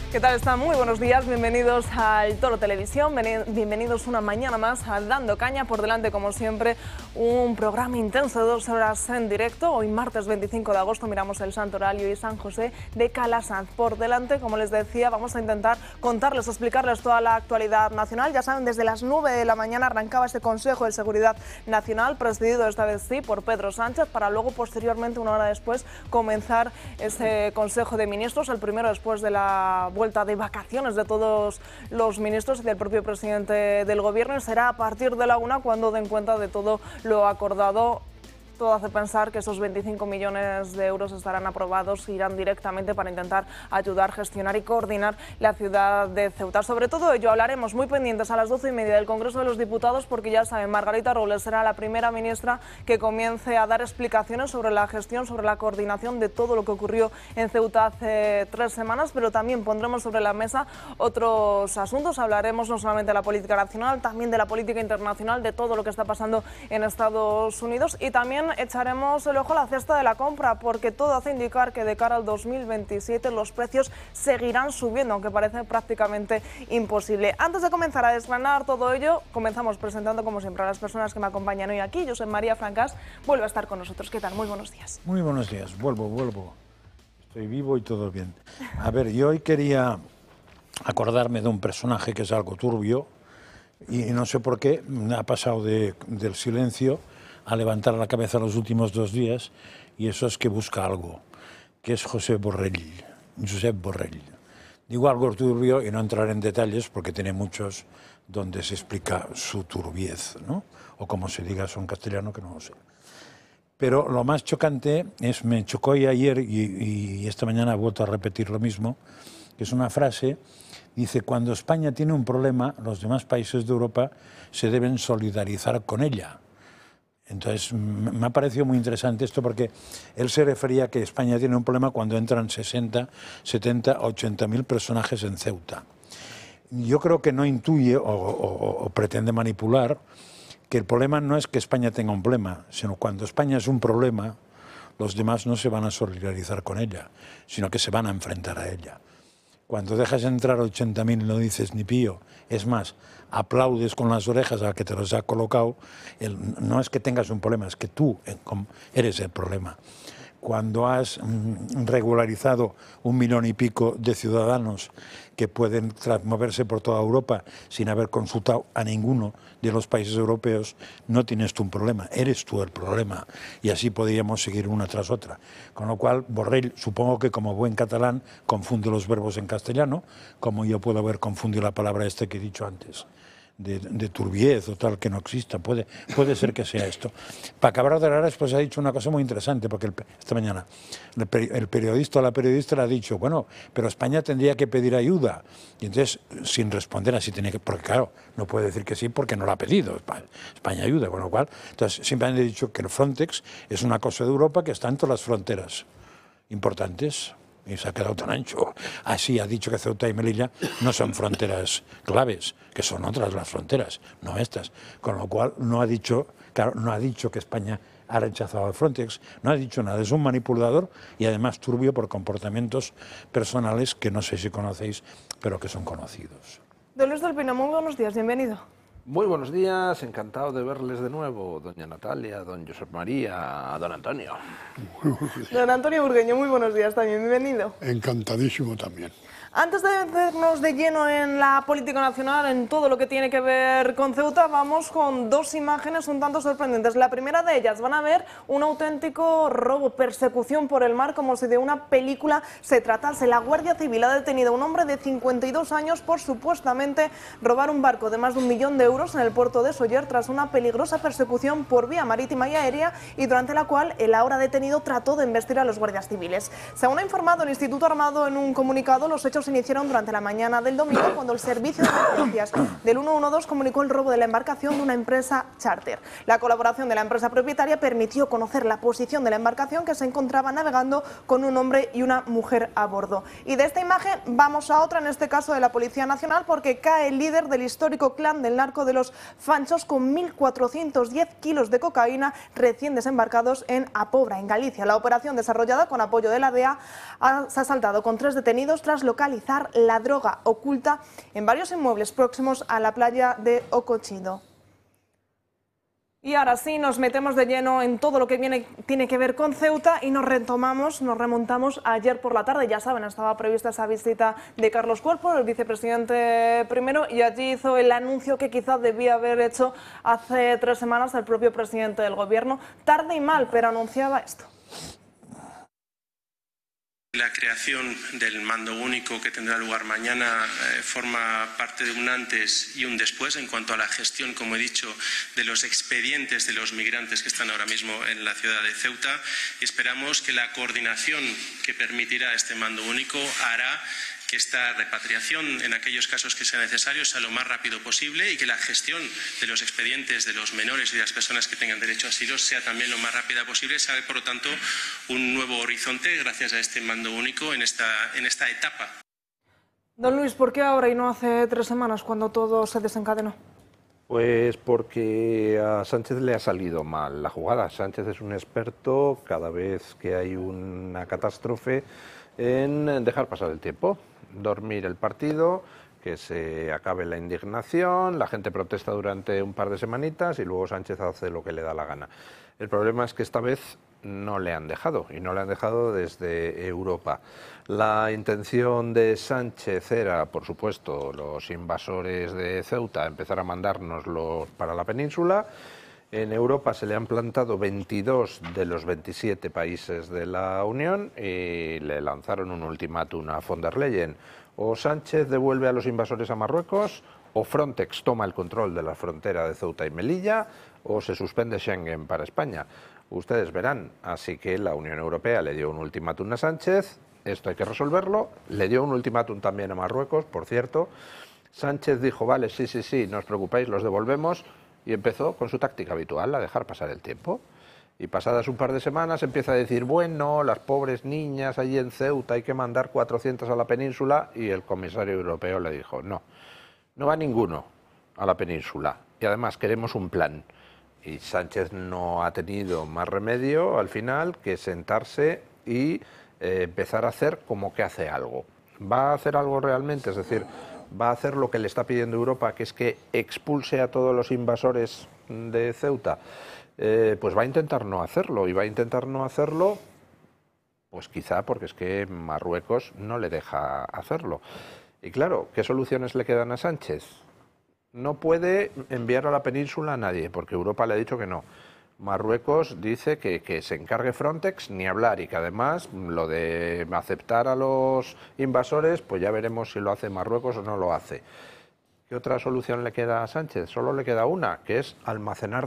¿Qué tal están? Muy buenos días, bienvenidos al Toro Televisión, bienvenidos una mañana más a Dando Caña. Por delante, como siempre, un programa intenso de 2 horas en directo. Hoy, martes 25 de agosto, miramos el Santoral y San José de Calasanz. Por delante, como les decía, vamos a intentar contarles, explicarles toda la actualidad nacional. Ya saben, desde las 9 de la mañana arrancaba ese Consejo de Seguridad Nacional, presidido esta vez sí por Pedro Sánchez, para luego, posteriormente, una hora después, comenzar ese Consejo de Ministros, el primero después de la vuelta de vacaciones de todos los ministros y del propio presidente del gobierno, y será a partir de la 1 cuando den cuenta de todo lo acordado. Todo hace pensar que esos 25 millones de euros estarán aprobados e irán directamente para intentar ayudar, gestionar y coordinar la ciudad de Ceuta. Sobre todo ello hablaremos muy pendientes a las 12:30 del Congreso de los Diputados, porque ya saben, Margarita Robles será la primera ministra que comience a dar explicaciones sobre la gestión, sobre la coordinación de todo lo que ocurrió en Ceuta hace 3 semanas, pero también pondremos sobre la mesa otros asuntos. Hablaremos no solamente de la política nacional, también de la política internacional, de todo lo que está pasando en Estados Unidos, y también echaremos el ojo a la cesta de la compra, porque todo hace indicar que de cara al 2027 los precios seguirán subiendo, aunque parece prácticamente imposible. Antes de comenzar a desgranar todo ello, comenzamos presentando como siempre a las personas que me acompañan hoy aquí. Yo soy María Francas, vuelve a estar con nosotros. ¿Qué tal? Muy buenos días. Muy buenos días, vuelvo. Estoy vivo y todo bien. A ver, yo hoy quería acordarme de un personaje que es algo turbio y no sé por qué ha pasado del silencio a levantar la cabeza los últimos 2 días, y eso es que busca algo, que es Josep Borrell. Digo algo turbio y no entraré en detalles porque tiene muchos donde se explica su turbiez, ¿no? O como se diga eso en castellano, que no lo sé. Pero lo más chocante es, me chocó ayer y esta mañana he vuelto a repetir lo mismo, que es una frase, dice: cuando España tiene un problema, los demás países de Europa se deben solidarizar con ella. Entonces, me ha parecido muy interesante esto, porque él se refería a que España tiene un problema cuando entran 60, 70, 80.000 personajes en Ceuta. Yo creo que no intuye o pretende manipular que el problema no es que España tenga un problema, sino cuando España es un problema, los demás no se van a solidarizar con ella, sino que se van a enfrentar a ella. Cuando dejas entrar 80.000 no dices ni pío, es más, aplaudes con las orejas a que te los ha colocado. No es que tengas un problema, es que tú eres el problema. Cuando has regularizado 1,5 millones de ciudadanos que pueden moverse por toda Europa sin haber consultado a ninguno de los países europeos, no tienes tú un problema, eres tú el problema. Y así podríamos seguir una tras otra. Con lo cual, Borrell, supongo que como buen catalán, confunde los verbos en castellano, como yo puedo haber confundido la palabra que he dicho antes, de turbiez o tal, que no exista. Puede ser que sea esto. Para acabar de hablar, pues ha dicho una cosa muy interesante, porque esta mañana el periodista o la periodista le ha dicho, bueno, pero España tendría que pedir ayuda. Y entonces, sin responder así, tenía que, porque claro, no puede decir que sí porque no lo ha pedido. España ayuda, con lo cual, entonces simplemente he dicho que el Frontex es una cosa de Europa que está en todas las fronteras importantes. Y se ha quedado tan ancho. Así ha dicho que Ceuta y Melilla no son fronteras claves, que son otras las fronteras, no estas. Con lo cual no ha dicho que España ha rechazado al Frontex, no ha dicho nada. Es un manipulador y además turbio por comportamientos personales que no sé si conocéis, pero que son conocidos. Don Luis del Pino, muy buenos días, bienvenido. Muy buenos días, encantado de verles de nuevo, doña Natalia, don Josep María, don Antonio. Don Antonio Burgueño, muy buenos días también, bienvenido. Encantadísimo también. Antes de meternos de lleno en la política nacional, en todo lo que tiene que ver con Ceuta, vamos con 2 imágenes un tanto sorprendentes. La primera de ellas, van a ver un auténtico robo, persecución por el mar, como si de una película se tratase. La Guardia Civil ha detenido a un hombre de 52 años por supuestamente robar un barco de más de 1 millón de euros en el puerto de Sóller, tras una peligrosa persecución por vía marítima y aérea, y durante la cual el ahora detenido trató de embestir a los guardias civiles. Según ha informado el Instituto Armado en un comunicado, los hechos se iniciaron durante la mañana del domingo, cuando el servicio de emergencias del 112 comunicó el robo de la embarcación de una empresa charter. La colaboración de la empresa propietaria permitió conocer la posición de la embarcación, que se encontraba navegando con un hombre y una mujer a bordo. Y de esta imagen vamos a otra, en este caso de la Policía Nacional, porque cae el líder del histórico clan del narco barco de los Fanchos con 1.410 kilos de cocaína recién desembarcados en Apobra, en Galicia. La operación, desarrollada con apoyo de la DEA, se ha saldado con 3 detenidos tras localizar la droga oculta en varios inmuebles próximos a la playa de Ocochido. Y ahora sí, nos metemos de lleno en todo lo que tiene que ver con Ceuta y nos remontamos a ayer por la tarde. Ya saben, estaba prevista esa visita de Carlos Cuerpo, el vicepresidente primero, y allí hizo el anuncio que quizás debía haber hecho hace 3 semanas el propio presidente del gobierno. Tarde y mal, pero anunciaba esto. La creación del mando único que tendrá lugar mañana forma parte de un antes y un después en cuanto a la gestión, como he dicho, de los expedientes de los migrantes que están ahora mismo en la ciudad de Ceuta, y esperamos que la coordinación que permitirá este mando único hará que esta repatriación, en aquellos casos que sea necesario, sea lo más rápido posible y que la gestión de los expedientes de los menores y de las personas que tengan derecho a asilo sea también lo más rápida posible. Se abre, por lo tanto, un nuevo horizonte gracias a este mando único en esta etapa. Don Luis, ¿por qué ahora y no hace 3 semanas cuando todo se desencadenó? Pues porque a Sánchez le ha salido mal la jugada. Sánchez es un experto cada vez que hay una catástrofe en dejar pasar el tiempo, dormir el partido, que se acabe la indignación, la gente protesta durante un par de semanitas y luego Sánchez hace lo que le da la gana. El problema es que esta vez no le han dejado, y no le han dejado desde Europa. La intención de Sánchez era, por supuesto, los invasores de Ceuta, empezar a mandárnoslos para la península. En Europa se le han plantado 22 de los 27 países de la Unión y le lanzaron un ultimátum a von der Leyen. O Sánchez devuelve a los invasores a Marruecos, o Frontex toma el control de la frontera de Ceuta y Melilla, o se suspende Schengen para España. Ustedes verán. Así que la Unión Europea le dio un ultimátum a Sánchez, esto hay que resolverlo. Le dio un ultimátum también a Marruecos, por cierto. Sánchez dijo, vale, sí, no os preocupéis, los devolvemos. Y empezó con su táctica habitual, a dejar pasar el tiempo. Y pasadas un par de semanas empieza a decir, bueno, las pobres niñas allí en Ceuta, hay que mandar 400 a la península. Y el comisario europeo le dijo, no va ninguno a la península. Y además queremos un plan. Y Sánchez no ha tenido más remedio al final que sentarse y empezar a hacer como que hace algo. ¿Va a hacer algo realmente? Es decir, va a hacer lo que le está pidiendo Europa, que es que expulse a todos los invasores de Ceuta. Pues va a intentar no hacerlo, y va a intentar no hacerlo, pues quizá porque es que Marruecos no le deja hacerlo. Y claro, ¿qué soluciones le quedan a Sánchez? No puede enviar a la península a nadie, porque Europa le ha dicho que no. Marruecos dice que se encargue Frontex, ni hablar, y que además lo de aceptar a los invasores, pues ya veremos si lo hace Marruecos o no lo hace. ¿Qué otra solución le queda a Sánchez? Solo le queda una, que es almacenar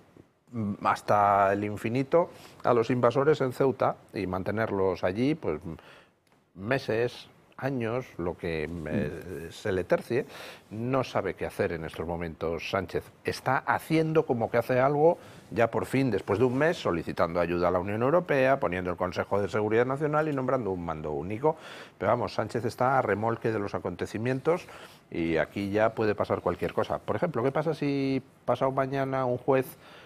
hasta el infinito a los invasores en Ceuta y mantenerlos allí pues meses, años, lo que se le tercie. No sabe qué hacer en estos momentos Sánchez. Está haciendo como que hace algo, ya por fin, después de un mes, solicitando ayuda a la Unión Europea, poniendo el Consejo de Seguridad Nacional y nombrando un mando único. Pero vamos, Sánchez está a remolque de los acontecimientos y aquí ya puede pasar cualquier cosa. Por ejemplo, ¿qué pasa si pasado mañana un juez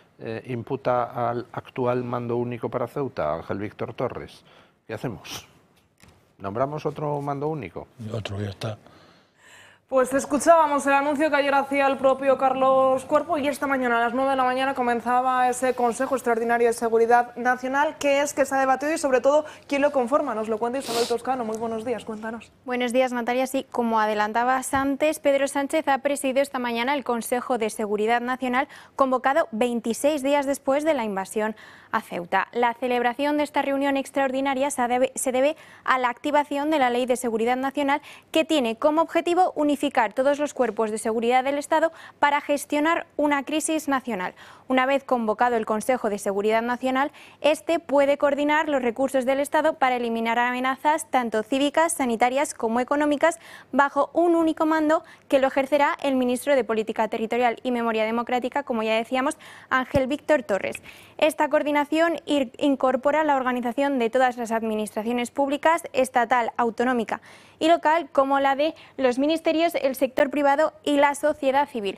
imputa al actual mando único para Ceuta, Ángel Víctor Torres? ¿Qué hacemos? ¿Nombramos otro mando único? Otro, ya está. Pues escuchábamos el anuncio que ayer hacía el propio Carlos Cuerpo, y esta mañana a las 9 de la mañana comenzaba ese Consejo Extraordinario de Seguridad Nacional. ¿Qué es que se ha debatido y sobre todo quién lo conforma? Nos lo cuenta Isabel Toscano. Muy buenos días, cuéntanos. Buenos días, Natalia. Sí, como adelantabas antes, Pedro Sánchez ha presidido esta mañana el Consejo de Seguridad Nacional, convocado 26 días después de la invasión a Ceuta. La celebración de esta reunión extraordinaria se debe a la activación de la Ley de Seguridad Nacional, que tiene como objetivo unificar todos los cuerpos de seguridad del Estado para gestionar una crisis nacional. Una vez convocado el Consejo de Seguridad Nacional, este puede coordinar los recursos del Estado para eliminar amenazas tanto cívicas, sanitarias como económicas bajo un único mando, que lo ejercerá el ministro de Política Territorial y Memoria Democrática, como ya decíamos, Ángel Víctor Torres. Esta coordinación incorpora la organización de todas las administraciones públicas, estatal, autonómica y local, como la de los ministerios, el sector privado y la sociedad civil.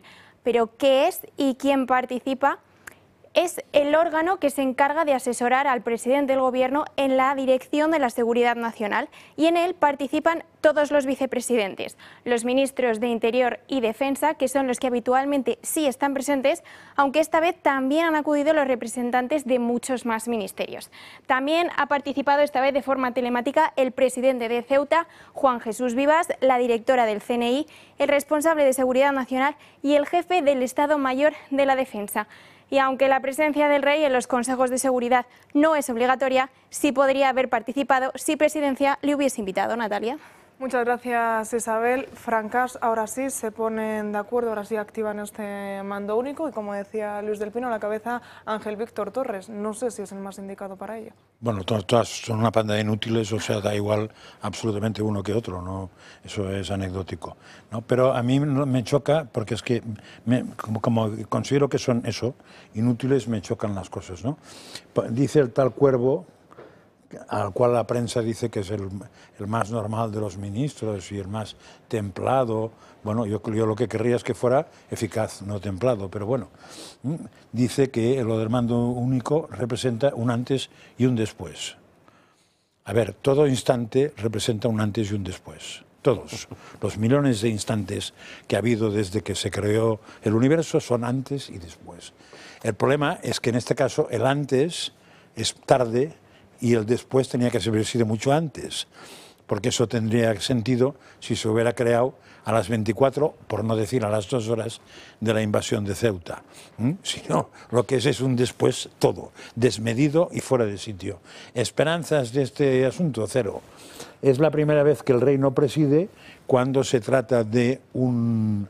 Pero ¿qué es y quién participa? Es el órgano que se encarga de asesorar al presidente del Gobierno en la dirección de la seguridad nacional, y en él participan todos los vicepresidentes, los ministros de Interior y Defensa, que son los que habitualmente sí están presentes, aunque esta vez también han acudido los representantes de muchos más ministerios. También ha participado esta vez de forma telemática el presidente de Ceuta, Juan Jesús Vivas, la directora del CNI, el responsable de Seguridad Nacional y el jefe del Estado Mayor de la Defensa. Y aunque la presencia del rey en los consejos de seguridad no es obligatoria, sí podría haber participado si Presidencia le hubiese invitado. Natalia. Muchas gracias, Isabel. Francas, ahora sí se ponen de acuerdo, ahora sí activan este mando único y, como decía Luis del Pino, a la cabeza Ángel Víctor Torres. No sé si es el más indicado para ello. Bueno, todas son una panda de inútiles, o sea, da igual absolutamente uno que otro, ¿no? Eso es anecdótico, ¿no? Pero a mí me choca, porque es que como considero que son eso, inútiles, me chocan las cosas, ¿no? Dice el tal Cuervo, al cual la prensa dice que es el más normal de los ministros y el más templado. Bueno, yo lo que querría es que fuera eficaz, no templado, pero bueno. Dice que lo del mando único representa un antes y un después. A ver, todo instante representa un antes y un después. Todos los millones de instantes que ha habido desde que se creó el universo son antes y después. El problema es que en este caso el antes es tarde y el después tenía que haber sido mucho antes, porque eso tendría sentido si se hubiera creado a las 24, por no decir a las 2 horas de la invasión de Ceuta. Si no, lo que es un después todo, desmedido y fuera de sitio. Esperanzas de este asunto, cero. Es la primera vez que el rey no preside cuando se trata de una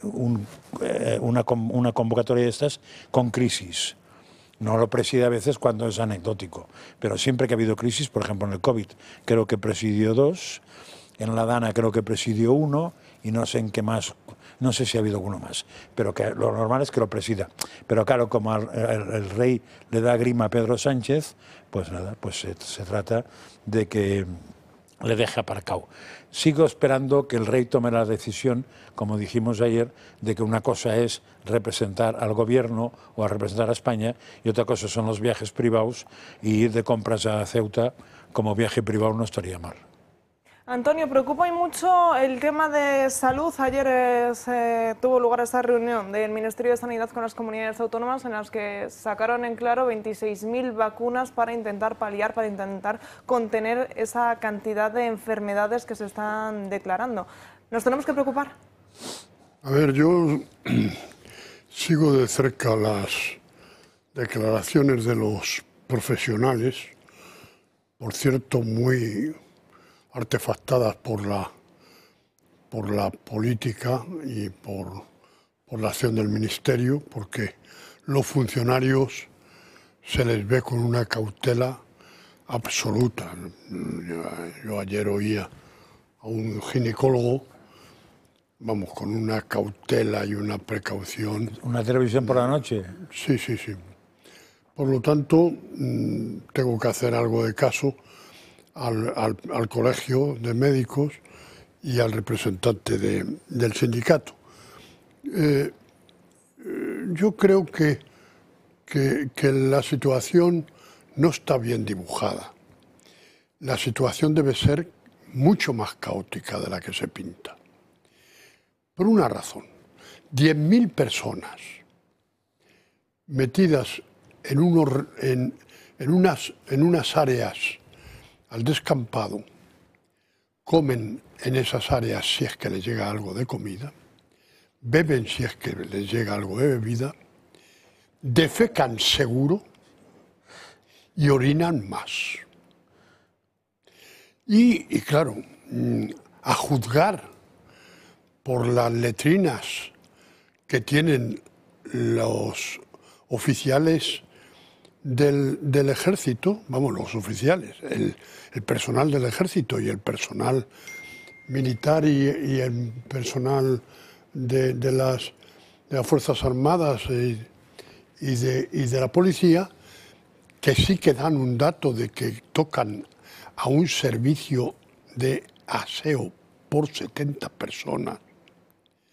convocatoria de estas con crisis. No lo preside a veces cuando es anecdótico, pero siempre que ha habido crisis, por ejemplo en el COVID, creo que presidió 2, en la Dana creo que presidió 1 y no sé en qué más, no sé si ha habido alguno más, pero que lo normal es que lo presida. Pero claro, como el rey le da grima a Pedro Sánchez, pues nada, pues se trata de que le deje aparcado. Sigo esperando que el rey tome la decisión, como dijimos ayer, de que una cosa es representar al gobierno o a representar a España y otra cosa son los viajes privados, y ir de compras a Ceuta como viaje privado no estaría mal. Antonio, preocupa y mucho el tema de salud. Ayer tuvo lugar esa reunión del Ministerio de Sanidad con las comunidades autónomas en las que sacaron en claro 26.000 vacunas para intentar paliar, para intentar contener esa cantidad de enfermedades que se están declarando. ¿Nos tenemos que preocupar? A ver, yo sigo de cerca las declaraciones de los profesionales, por cierto, muy artefactadas por la política y por la acción del Ministerio, porque los funcionarios se les ve con una cautela absoluta. Yo ayer oía a un ginecólogo, vamos, con una cautela y una precaución. ¿Una televisión por la noche? Sí, sí, sí. Por lo tanto, tengo que hacer algo de caso al colegio de médicos y al representante del sindicato. Yo creo que la situación no está bien dibujada. La situación debe ser mucho más caótica de la que se pinta. Por una razón, 10.000 personas metidas en unas áreas al descampado, comen en esas áreas si es que les llega algo de comida, beben si es que les llega algo de bebida, defecan seguro y orinan más. Y claro, a juzgar por las letrinas que tienen los oficiales del ejército, vamos, los oficiales, el personal del ejército y el personal militar y el personal de las Fuerzas Armadas y de la policía, que sí que dan un dato de que tocan a un servicio de aseo por 70 personas